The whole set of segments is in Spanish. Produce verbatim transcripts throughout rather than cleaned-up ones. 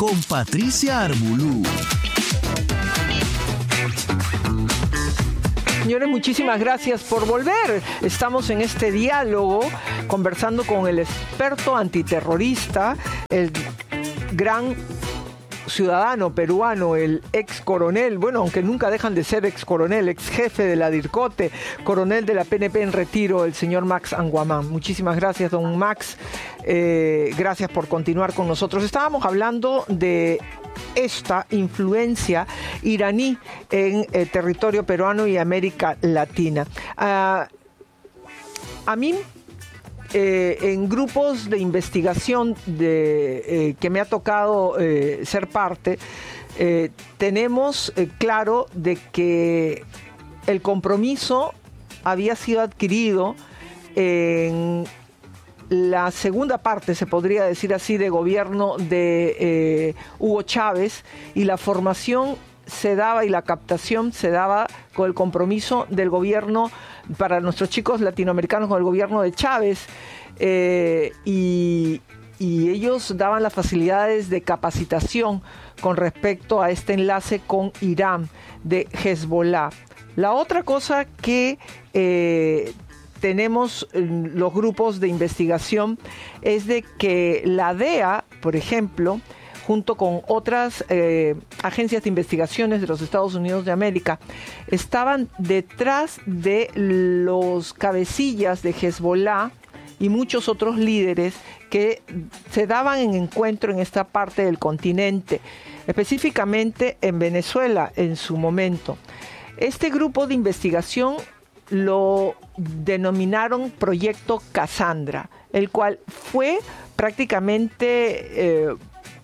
con Patricia Armbulú. Señores, muchísimas gracias por volver. Estamos en este diálogo conversando con el experto antiterrorista, el gran ciudadano peruano, el ex coronel, bueno, aunque nunca dejan de ser ex coronel, ex jefe de la DIRCOTE, coronel de la P N P en retiro, el señor Max Anguamán. Muchísimas gracias, don Max. Eh, gracias por continuar con nosotros. Estábamos hablando de esta influencia iraní en el territorio peruano y América Latina. Uh, a mí, eh, en grupos de investigación de, eh, que me ha tocado eh, ser parte, eh, tenemos eh, claro de que el compromiso había sido adquirido en la segunda parte, se podría decir así, de gobierno de eh, Hugo Chávez, y la formación se daba y la captación se daba con el compromiso del gobierno para nuestros chicos latinoamericanos con el gobierno de Chávez, eh, y, y ellos daban las facilidades de capacitación con respecto a este enlace con Irán de Hezbollah. La otra cosa que eh, tenemos los grupos de investigación es de que la D E A, por ejemplo, junto con otras eh, agencias de investigaciones de los Estados Unidos de América, estaban detrás de los cabecillas de Hezbollah y muchos otros líderes que se daban en encuentro en esta parte del continente, específicamente en Venezuela en su momento. Este grupo de investigación lo denominaron Proyecto Cassandra, el cual fue prácticamente eh,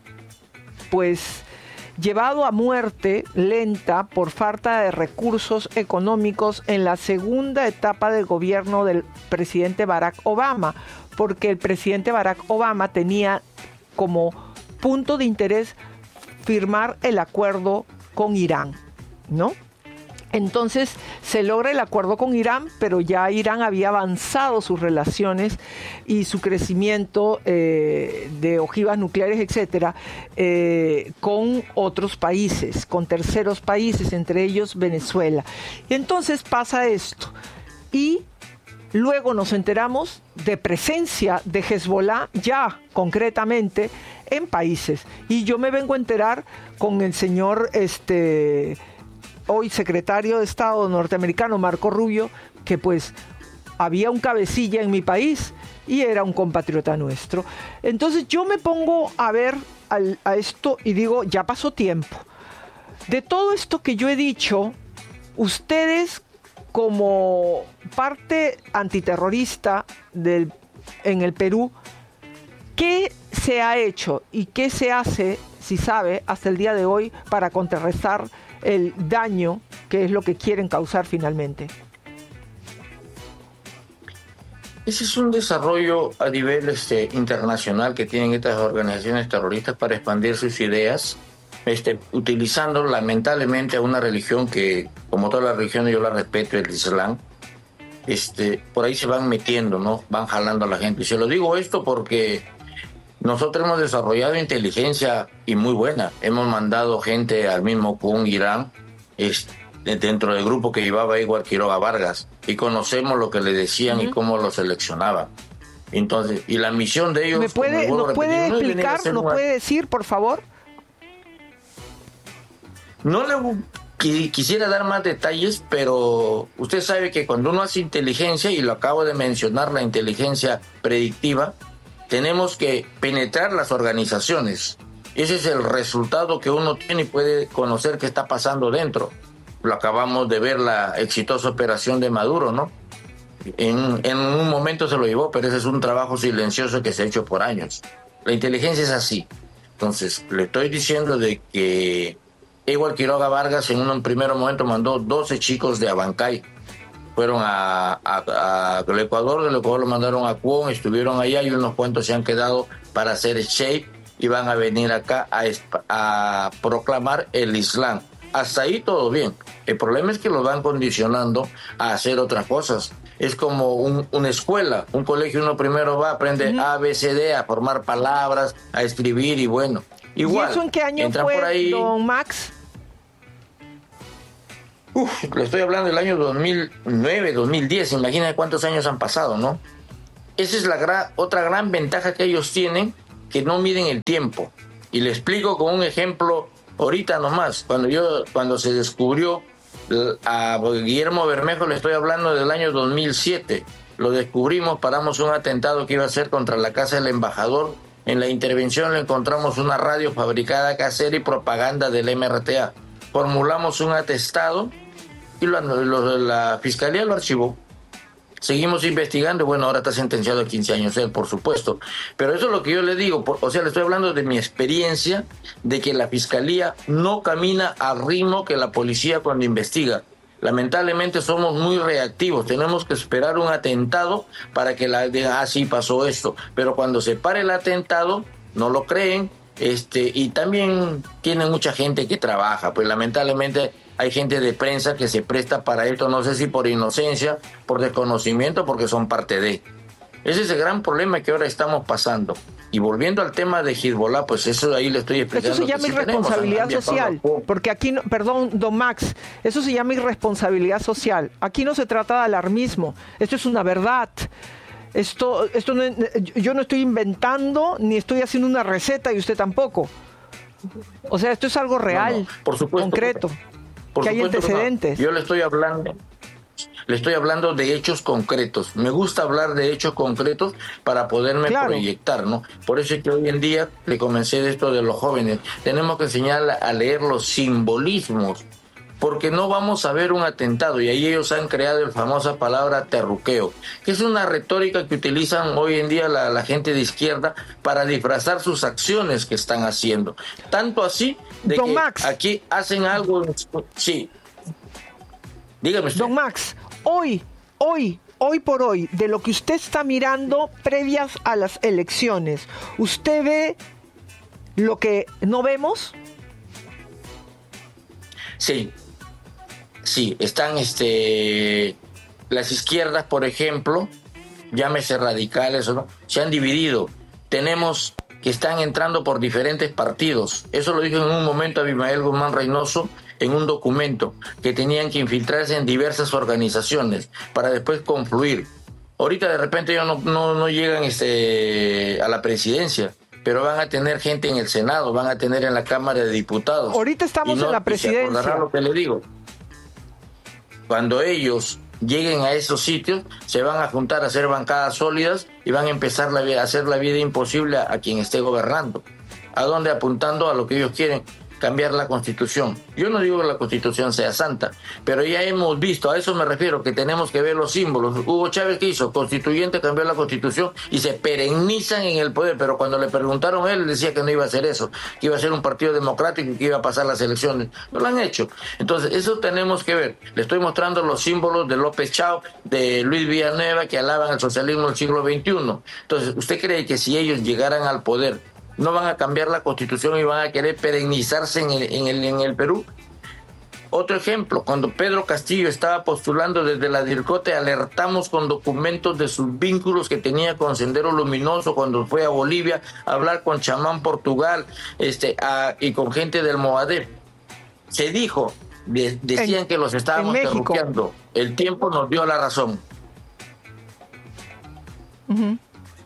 pues llevado a muerte lenta por falta de recursos económicos en la segunda etapa del gobierno del presidente Barack Obama, porque el presidente Barack Obama tenía como punto de interés firmar el acuerdo con Irán, ¿no? Entonces se logra el acuerdo con Irán, pero ya Irán había avanzado sus relaciones y su crecimiento eh, de ojivas nucleares, etcétera, eh, con otros países, con terceros países, entre ellos Venezuela. Y entonces pasa esto. Y luego nos enteramos de presencia de Hezbollah ya concretamente en países. Y yo me vengo a enterar con el señor este hoy secretario de Estado norteamericano, Marco Rubio, que pues había un cabecilla en mi país y era un compatriota nuestro. Entonces yo me pongo a ver al, a esto y digo, ya pasó tiempo. De todo esto que yo he dicho, ustedes como parte antiterrorista del, en el Perú, ¿qué se ha hecho y qué se hace, si sabe, hasta el día de hoy para contrarrestar el daño que es lo que quieren causar finalmente? Ese es un desarrollo a nivel este, internacional que tienen estas organizaciones terroristas para expandir sus ideas, este, utilizando lamentablemente a una religión que, como todas las religiones, yo la respeto, el Islam. Este, por ahí se van metiendo, ¿no? Van jalando a la gente. Y se lo digo esto porque nosotros hemos desarrollado inteligencia y muy buena. Hemos mandado gente al mismo Kun, Irán, este, dentro del grupo que llevaba Edward Quiroga Vargas, y conocemos lo que le decían uh-huh. y cómo lo seleccionaban. Entonces, y la misión de ellos... ¿Me puede, ¿nos repetir, puede no explicar, nos una... puede decir, por favor? No le qu- quisiera dar más detalles, pero usted sabe que cuando uno hace inteligencia, y lo acabo de mencionar, la inteligencia predictiva, tenemos que penetrar las organizaciones. Ese es el resultado que uno tiene y puede conocer qué está pasando dentro. Lo acabamos de ver, la exitosa operación de Maduro, ¿no? En, en un momento se lo llevó, pero ese es un trabajo silencioso que se ha hecho por años. La inteligencia es así. Entonces, le estoy diciendo de que Edward Quiroga Vargas en un primer momento mandó doce chicos de Abancay. Fueron a, a, a el Ecuador, del Ecuador lo mandaron a Cuón, estuvieron allá y unos cuantos se han quedado para hacer shape y van a venir acá a, a proclamar el Islam. Hasta ahí todo bien. El problema es que los van condicionando a hacer otras cosas. Es como un, una escuela, un colegio, uno primero va, aprende uh-huh. A, B, C, D, a formar palabras, a escribir y bueno. Igual, ¿Y eso en qué año entran fue, por ahí, don Max? Uf, le estoy hablando del año dos mil nueve, dos mil diez, imagina cuántos años han pasado, ¿no? Esa es la gran, otra gran ventaja que ellos tienen, que no miden el tiempo. Y le explico con un ejemplo ahorita nomás. Cuando yo, cuando se descubrió a Guillermo Bermejo, le estoy hablando del año dos mil siete. Lo descubrimos, paramos un atentado que iba a ser contra la casa del embajador. En la intervención le encontramos una radio fabricada casera y propaganda del M R T A. Formulamos un atestado y lo, lo, la fiscalía lo archivó. Seguimos investigando, bueno, ahora está sentenciado a quince años él, por supuesto. Pero eso es lo que yo le digo, por, o sea, le estoy hablando de mi experiencia, de que la fiscalía no camina al ritmo que la policía cuando investiga. Lamentablemente somos muy reactivos, tenemos que esperar un atentado para que la diga, ah, sí, pasó esto. Pero cuando se pare el atentado, no lo creen, este, y también tienen mucha gente que trabaja, pues lamentablemente hay gente de prensa que se presta para esto, no sé si por inocencia, por desconocimiento, porque son parte de. Ese es el gran problema que ahora estamos pasando. Y volviendo al tema de Hezbollah, pues eso ahí le estoy explicando. Eso se llama irresponsabilidad social, porque aquí, no, perdón, don Max, eso se llama irresponsabilidad social. Aquí no se trata de alarmismo, esto es una verdad. Esto, esto no, yo no estoy inventando ni estoy haciendo una receta y usted tampoco. O sea, esto es algo real, no, no, por supuesto, concreto. Por que hay antecedentes. No. Yo le estoy hablando, le estoy hablando de hechos concretos. Me gusta hablar de hechos concretos para poderme claro. proyectar, ¿no? Por eso es que hoy en día le comencé de esto de los jóvenes. Tenemos que enseñar a leer los simbolismos, porque no vamos a ver un atentado, y ahí ellos han creado la famosa palabra terruqueo, que es una retórica que utilizan hoy en día la, la gente de izquierda para disfrazar sus acciones que están haciendo. Tanto así de Don que Max. aquí hacen algo... Sí. Dígame usted. Don Max, hoy, hoy, hoy por hoy, de lo que usted está mirando previas a las elecciones, ¿usted ve lo que no vemos? Sí. Sí, están este las izquierdas, por ejemplo, llámese radicales o no, se han dividido. Tenemos que están entrando por diferentes partidos. Eso lo dijo en un momento Abimael Guzmán Reynoso en un documento, que tenían que infiltrarse en diversas organizaciones para después confluir. Ahorita de repente ellos no, no, no llegan este, a la presidencia, pero van a tener gente en el Senado, van a tener en la Cámara de Diputados. Ahorita estamos no, en la presidencia. Se acordará lo que le digo. Cuando ellos lleguen a esos sitios, se van a juntar a hacer bancadas sólidas y van a empezar la, a hacer la vida imposible a, a quien esté gobernando. ¿A dónde? Apuntando a lo que ellos quieren, cambiar la Constitución. Yo no digo que la Constitución sea santa, pero ya hemos visto, a eso me refiero, que tenemos que ver los símbolos. Hugo Chávez, ¿qué hizo? Constituyente, cambió la Constitución y se perennizan en el poder, pero cuando le preguntaron a él, decía que no iba a hacer eso, que iba a ser un partido democrático y que iba a pasar las elecciones. No lo han hecho. Entonces, eso tenemos que ver. Le estoy mostrando los símbolos de López Chao, de Luis Villanueva, que alaban el socialismo del siglo veintiuno. Entonces, ¿usted cree que si ellos llegaran al poder, no van a cambiar la Constitución y van a querer perennizarse en el, en el, en el Perú? Otro ejemplo, cuando Pedro Castillo estaba postulando desde la DIRCOTE, alertamos con documentos de sus vínculos que tenía con Sendero Luminoso cuando fue a Bolivia a hablar con Chamán Portugal este, a, y con gente del Movadef. Se dijo, de, decían en, que los estábamos terruqueando. El tiempo nos dio la razón. Uh-huh.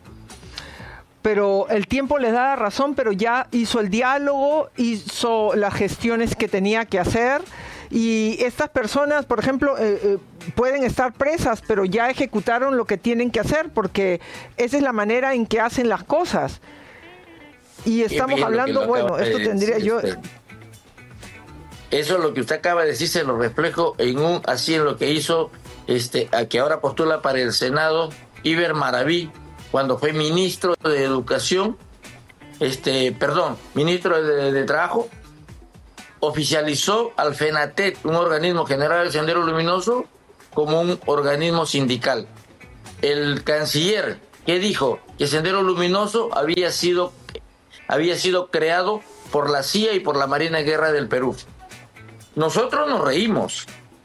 Pero el tiempo les da la razón, pero ya hizo el diálogo, hizo las gestiones que tenía que hacer, y estas personas, por ejemplo, eh, eh, pueden estar presas, pero ya ejecutaron lo que tienen que hacer, porque esa es la manera en que hacen las cosas. Y estamos hablando, bueno, esto tendría yo... Eso es lo que usted acaba de decir, se lo reflejo en un, así en lo que hizo, este, a que ahora postula para el Senado, Iber Maraví, cuando fue ministro de Educación, este, perdón, ministro de, de Trabajo, oficializó al FENATET, un organismo general del Sendero Luminoso, como un organismo sindical. El canciller, ¿qué dijo? Que Sendero Luminoso había sido, había sido creado por la C I A y por la Marina de Guerra del Perú. Nosotros nos reímos,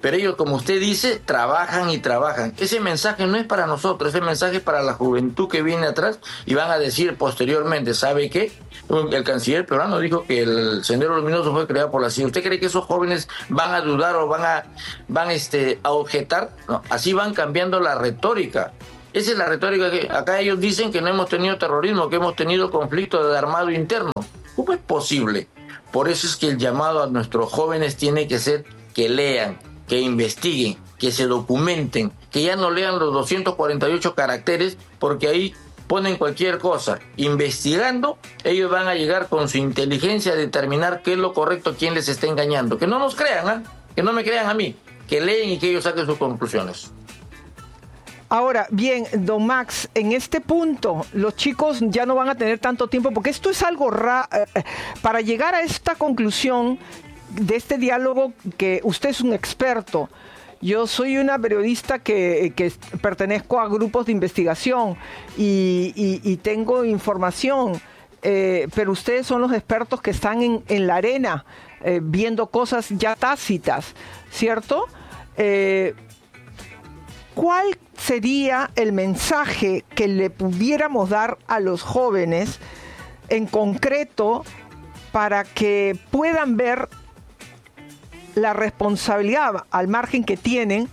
pero ellos, como usted dice, trabajan y trabajan. Ese mensaje no es para nosotros, ese mensaje es para la juventud que viene atrás y van a decir posteriormente, ¿sabe qué? El canciller peruano dijo que el Sendero Luminoso fue creado por la C I A. ¿Usted cree que esos jóvenes van a dudar o van a, van este, a objetar? No, así van cambiando la retórica. Esa es la retórica que acá ellos dicen que no hemos tenido terrorismo, que hemos tenido conflicto de armado interno. ¿Cómo es posible? Por eso es que el llamado a nuestros jóvenes tiene que ser que lean, que investiguen, que se documenten, que ya no lean los doscientos cuarenta y ocho caracteres, porque ahí ponen cualquier cosa. Investigando, ellos van a llegar con su inteligencia a determinar qué es lo correcto, quién les está engañando. Que no nos crean, ¿eh? Que no me crean a mí, que leen y que ellos saquen sus conclusiones. Ahora, bien, don Max, en este punto los chicos ya no van a tener tanto tiempo, porque esto es algo raro. Eh, para llegar a esta conclusión de este diálogo, que usted es un experto, yo soy una periodista que, que pertenezco a grupos de investigación y, y, y tengo información, eh, pero ustedes son los expertos que están en, en la arena, eh, viendo cosas ya tácitas, ¿cierto? Eh, ¿Cuál sería el mensaje que le pudiéramos dar a los jóvenes en concreto para que puedan ver la responsabilidad al margen que tienen,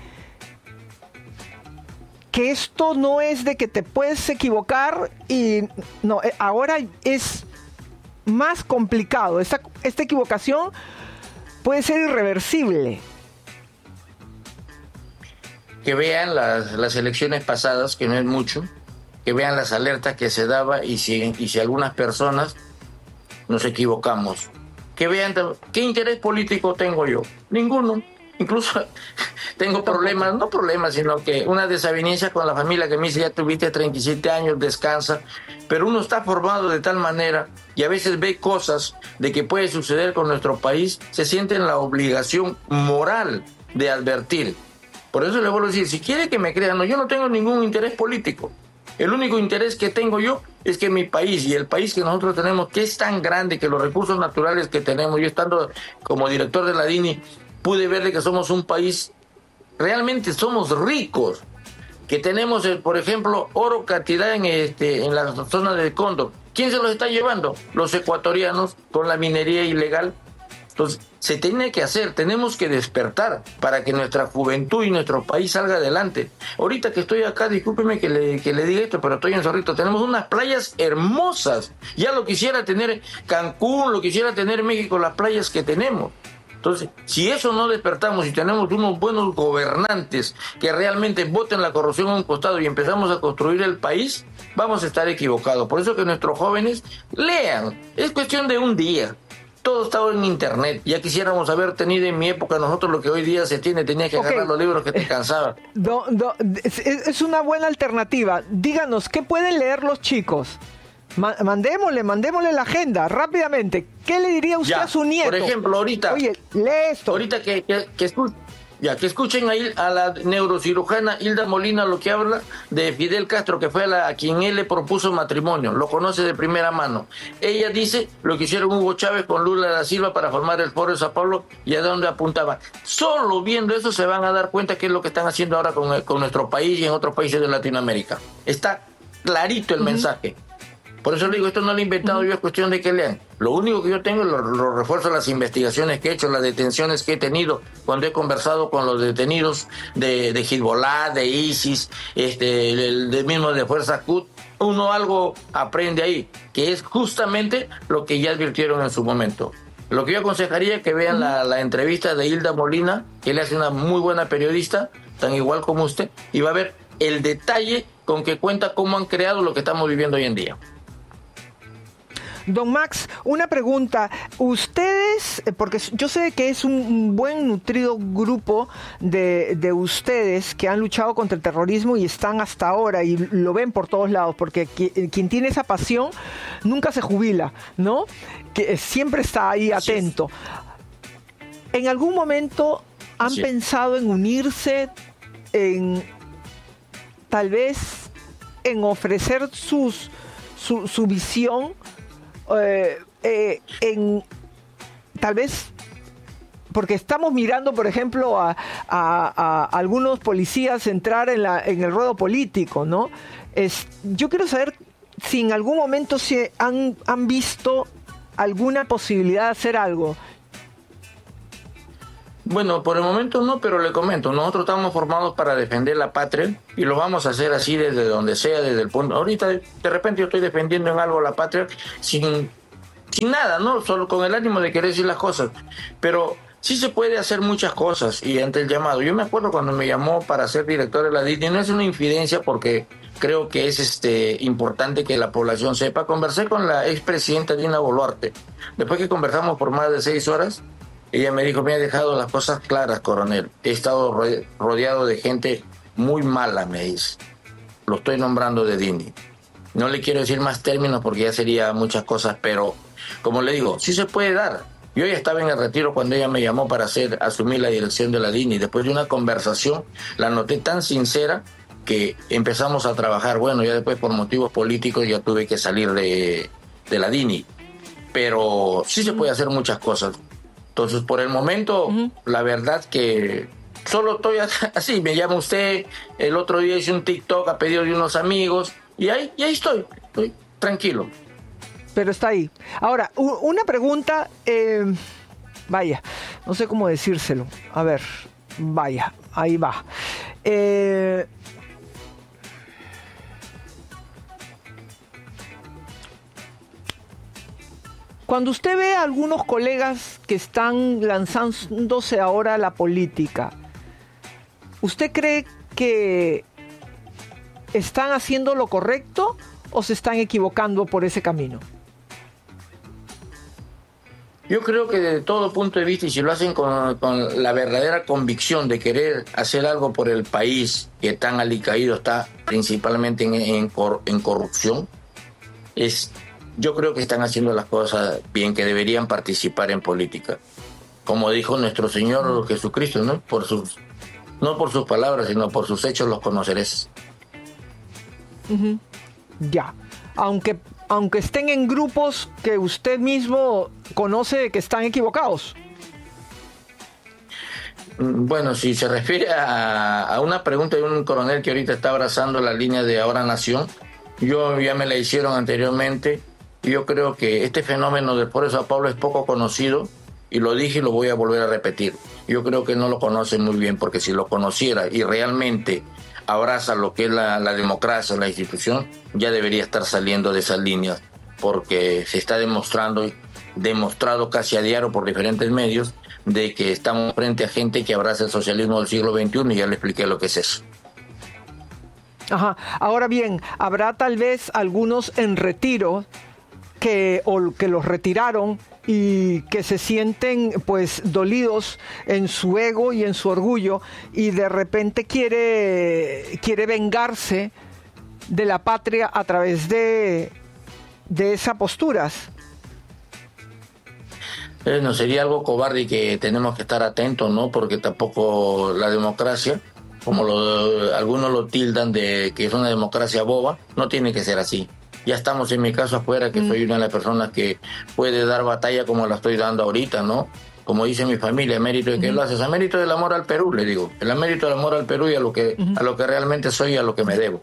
que esto no es de que te puedes equivocar y no, ahora es más complicado, esta, esta equivocación puede ser irreversible? Que vean las, las elecciones pasadas, que no es mucho, que vean las alertas que se daba y si, y si algunas personas nos equivocamos. Que vean qué interés político tengo yo. Ninguno. Incluso tengo problemas, no problemas, sino que una desaveniencia con la familia que me dice, ya tuviste treinta y siete años, descansa. Pero uno está formado de tal manera y a veces ve cosas de que puede suceder con nuestro país, se siente en la obligación moral de advertir. Por eso le vuelvo a decir, si quiere que me crean, no, yo no tengo ningún interés político. El único interés que tengo yo es que mi país y el país que nosotros tenemos, que es tan grande, que los recursos naturales que tenemos, yo estando como director de la D I N I, pude ver de que somos un país, realmente somos ricos, que tenemos, por ejemplo, oro cantidad en, este, en la zona del Cóndor. ¿Quién se los está llevando? Los ecuatorianos con la minería ilegal. Entonces, se tiene que hacer, tenemos que despertar para que nuestra juventud y nuestro país salga adelante. Ahorita que estoy acá, discúlpeme que le, que le diga esto, pero estoy en Zorrito, tenemos unas playas hermosas. Ya lo quisiera tener Cancún, lo quisiera tener México, las playas que tenemos. Entonces, si eso no despertamos y tenemos unos buenos gobernantes que realmente voten la corrupción a un costado y empezamos a construir el país, vamos a estar equivocados. Por eso que nuestros jóvenes lean, es cuestión de un día. Todo estaba en internet. Ya quisiéramos haber tenido en mi época nosotros lo que hoy día se tiene. Tenía que okay. agarrar los libros que te cansaban. Do, do, es, es una buena alternativa. Díganos, ¿qué pueden leer los chicos? Ma- mandémosle, mandémosle la agenda rápidamente. ¿Qué le diría usted ya, a su nieto? Por ejemplo, ahorita. Oye, lee esto. Ahorita que, que, que escuchen. Ya, que escuchen ahí a la neurocirujana Hilda Molina lo que habla de Fidel Castro, que fue a, la, a quien él le propuso matrimonio, lo conoce de primera mano. Ella dice lo que hicieron Hugo Chávez con Lula da Silva para formar el Foro de Sao Paulo y a dónde apuntaba. Solo viendo eso se van a dar cuenta qué es lo que están haciendo ahora con, con nuestro país y en otros países de Latinoamérica. Está clarito el uh-huh. mensaje. Por eso le digo, esto no lo he inventado uh-huh. yo, es cuestión de que lean. Lo único que yo tengo es los lo refuerzos de las investigaciones que he hecho, las detenciones que he tenido, cuando he conversado con los detenidos de, de Hezbollah, de ISIS, este, del, del mismo de Fuerza Quds. Uno algo aprende ahí, que es justamente lo que ya advirtieron en su momento. Lo que yo aconsejaría es que vean uh-huh. la, la entrevista de Hilda Molina, que le hace una muy buena periodista, tan igual como usted, y va a ver el detalle con que cuenta cómo han creado lo que estamos viviendo hoy en día. Don Max, una pregunta. Ustedes, porque yo sé que es un buen nutrido grupo de, de ustedes que han luchado contra el terrorismo y están hasta ahora y lo ven por todos lados, porque quien tiene esa pasión nunca se jubila, ¿no? Que siempre está ahí atento. ¿En algún momento han sí. pensado en unirse, en tal vez en ofrecer sus, su, su visión? Eh, eh, en tal vez porque estamos mirando, por ejemplo, a, a, a algunos policías entrar en, la, en el ruedo político, ¿no? Es, yo quiero saber si en algún momento se han, han visto alguna posibilidad de hacer algo. Bueno, por el momento no, pero le comento, nosotros estamos formados para defender la patria y lo vamos a hacer así desde donde sea, desde el punto... Ahorita, de repente yo estoy defendiendo en algo la patria sin, sin nada, ¿no? Solo con el ánimo de querer decir las cosas. Pero sí se puede hacer muchas cosas y ante el llamado. Yo me acuerdo cuando me llamó para ser director de la D I N I, no es una infidencia porque creo que es este importante que la población sepa. Conversé con la expresidenta Dina Boluarte. Después que conversamos por más de seis horas, ella me dijo, me ha dejado las cosas claras, coronel. He estado rodeado de gente muy mala, me dice. Lo estoy nombrando de D I N I. No le quiero decir más términos porque ya sería muchas cosas, pero como le digo, sí se puede dar. Yo ya estaba en el retiro cuando ella me llamó para hacer, asumir la dirección de la D I N I. Después de una conversación, la noté tan sincera que empezamos a trabajar. Bueno, ya después por motivos políticos ya tuve que salir de, de la D I N I. Pero sí se puede hacer muchas cosas. Entonces, por el momento, uh-huh. la verdad que solo estoy así. Me llama usted, el otro día hice un TikTok a pedido de unos amigos y ahí, y ahí estoy, estoy tranquilo. Pero está ahí. Ahora, una pregunta, eh, vaya, no sé cómo decírselo. A ver, vaya, ahí va. Eh, Cuando usted ve a algunos colegas que están lanzándose ahora a la política, ¿usted cree que están haciendo lo correcto o se están equivocando por ese camino? Yo creo que desde todo punto de vista, y si lo hacen con, con la verdadera convicción de querer hacer algo por el país que tan alicaído está principalmente en, en, cor, en corrupción, es... yo creo que están haciendo las cosas bien, que deberían participar en política. Como dijo nuestro Señor Jesucristo, ¿no? Por sus, no por sus palabras, sino por sus hechos los conoceréis. Uh-huh. Ya. Aunque, aunque estén en grupos que usted mismo conoce que están equivocados. Bueno, si se refiere a, a una pregunta de un coronel que ahorita está abrazando la línea de Ahora Nación, yo ya me la hicieron anteriormente. Yo creo que este fenómeno del Foro de Sao Paulo es poco conocido y lo dije y lo voy a volver a repetir. Yo creo que no lo conocen muy bien, porque si lo conociera y realmente abraza lo que es la, la democracia, la institución, ya debería estar saliendo de esas líneas, porque se está demostrando, demostrado casi a diario por diferentes medios, de que estamos frente a gente que abraza el socialismo del siglo veintiuno y ya le expliqué lo que es eso. Ajá. Ahora bien, habrá tal vez algunos en retiro que o que los retiraron y que se sienten pues dolidos en su ego y en su orgullo y de repente quiere quiere vengarse de la patria a través de de esas posturas. Eh, no sería algo cobarde y que tenemos que estar atentos, ¿no? Porque tampoco la democracia, como lo, algunos lo tildan de que es una democracia boba, no tiene que ser así. Ya estamos en mi caso afuera, que mm. soy una de las personas que puede dar batalla como la estoy dando ahorita, ¿no? Como dice mi familia, mérito de que mm. lo haces, a mérito del amor al Perú, le digo, el mérito del amor al Perú y a lo que, mm. a lo que realmente soy y a lo que me debo.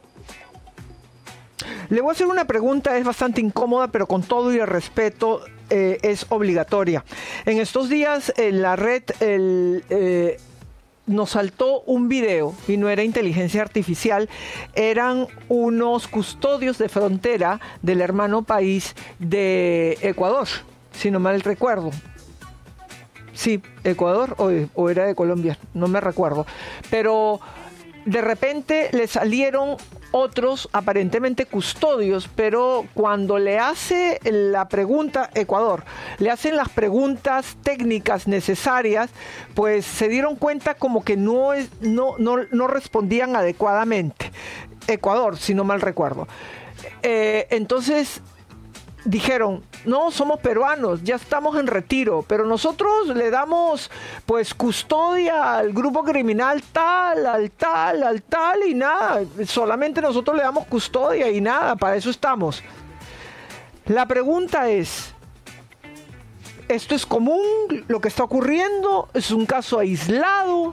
Le voy a hacer una pregunta, es bastante incómoda, pero con todo y el respeto eh, es obligatoria. En estos días en la red el... Eh, nos saltó un video y no era inteligencia artificial, eran unos custodios de frontera del hermano país de Ecuador, si no mal recuerdo. Sí, Ecuador o, o era de Colombia, no me recuerdo. Pero de repente le salieron otros aparentemente custodios, pero cuando le hace la pregunta, Ecuador, le hacen las preguntas técnicas necesarias, pues se dieron cuenta como que no, es, no, no, no respondían adecuadamente. Ecuador, si no mal recuerdo. Eh, entonces dijeron, no, somos peruanos, ya estamos en retiro, pero nosotros le damos pues custodia al grupo criminal tal, al tal, al tal y nada, solamente nosotros le damos custodia y nada, para eso estamos. La pregunta es, ¿Esto es común? ¿Lo que está ocurriendo? ¿Es un caso aislado?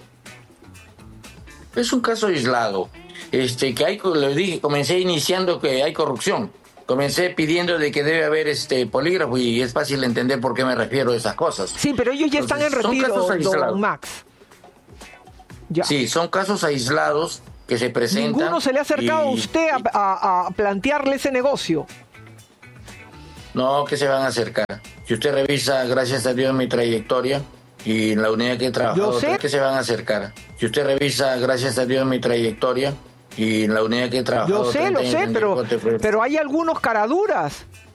Es un caso aislado. Este, que hay, le dije, comencé iniciando que hay corrupción. Comencé pidiendo de que debe haber este polígrafo y es fácil entender por qué me refiero a esas cosas. Sí, pero ellos ya Entonces, están en son casos retiro, don aislados. Max. Ya. Sí, son casos aislados que se presentan. ¿Ninguno se le ha acercado y- a usted a, a- a plantearle ese negocio? No, que se van a acercar. Si usted revisa, gracias a Dios, mi trayectoria y en la unidad que he trabajado, Yo sé. que se van a acercar. Si usted revisa, gracias a Dios, mi trayectoria y en la unidad que he trabajado. Yo sé, treinta lo años sé, en pero, Deporte, pues, pero hay algunos caraduras